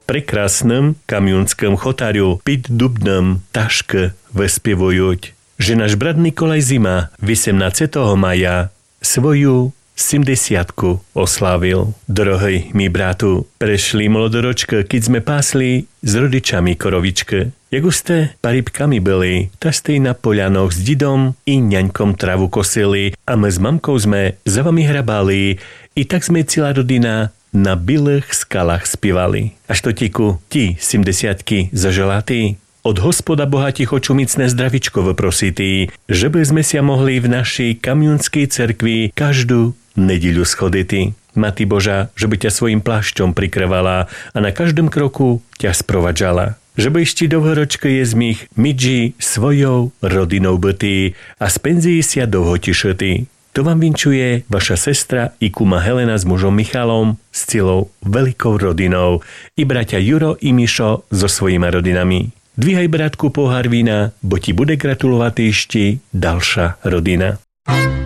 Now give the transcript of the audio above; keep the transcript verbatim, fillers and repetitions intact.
прекрасном кам'янському хотарю під Дубном ташки виспівують, že náš brat Nikolaj Zima osemnásteho maja svoju sedemdesiatku oslávil. Drohý mi bratu, prešli mlodoročka, keď sme pásli s rodičami korovičke. Jak už ste parybkami byli, tak ste na poľanoch s didom i ňaňkom travu kosili a my s mamkou sme za vami hrabali i tak sme celá rodina na bylých skalách spívali. Až to tiku, ti sedemdesiatky zaželatí. Od hospoda Boha ticho čumicné zdravičko vyprositý, že by sme sa mohli v našej kamionskej cerkvi každú nedeľu schoditi. Mati Boža, že by ťa svojim plášťom prikrvala a na každom kroku ťa sprovadžala. Že by ešte dlhoročke je zmich midži svojou rodinou bytý a z penzii sa dlho tišetý. To vám vinčuje vaša sestra i kuma Helena s mužom Michalom s celou veľkou rodinou i bratia Juro i Mišo so svojimi rodinami. Dvíhaj bratku pohár vína, bo ti bude gratulovať ešte ďalšia rodina.